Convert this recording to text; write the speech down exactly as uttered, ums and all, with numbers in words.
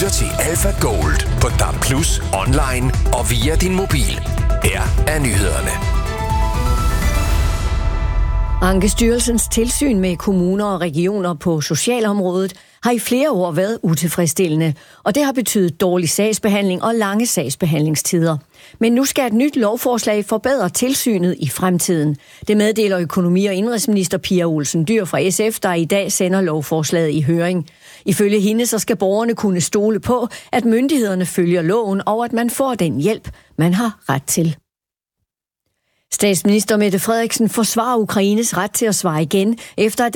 til Alpha Gold på D A B plus, online og via din mobil. Her er nyhederne. Ankestyrelsens tilsyn med kommuner og regioner på socialområdet har i flere år været utilfredsstillende, og det har betydet dårlig sagsbehandling og lange sagsbehandlingstider. Men nu skal et nyt lovforslag forbedre tilsynet i fremtiden. Det meddeler økonomi- og indenrigsminister Pia Olsen Dyhr fra S F, der i dag sender lovforslaget i høring. Ifølge hende så skal borgerne kunne stole på, at myndighederne følger loven og at man får den hjælp, man har ret til. Statsminister Mette Frederiksen forsvarer Ukraines ret til at svare igen, efter at